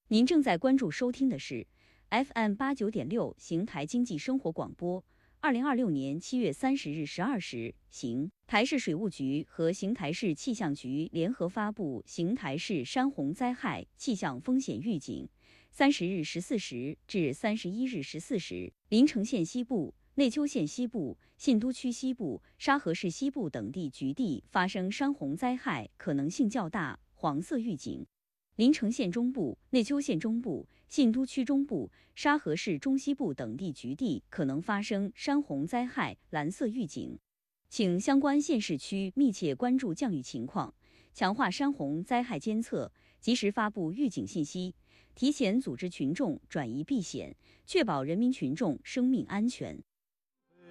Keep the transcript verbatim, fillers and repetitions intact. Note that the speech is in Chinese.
您正在关注收听的是 F M 八九点六邢台经济生活广播。二零二六年七月三十日十二时，邢台市水务局和邢台市气象局联合发布邢台市山洪灾害气象风险预警。三十日十四时至三十一日十四时，临城县西部、内丘县西部、信都区西部、沙河市西部等地局地发生山洪灾害可能性较大，黄色预警。临城县中部、内丘县中部、信都区中部、沙河市中西部等地局地可能发生山洪灾害，蓝色预警。请相关县市区密切关注降雨情况，强化山洪灾害监测，及时发布预警信息，提前组织群众转移避险，确保人民群众生命安全。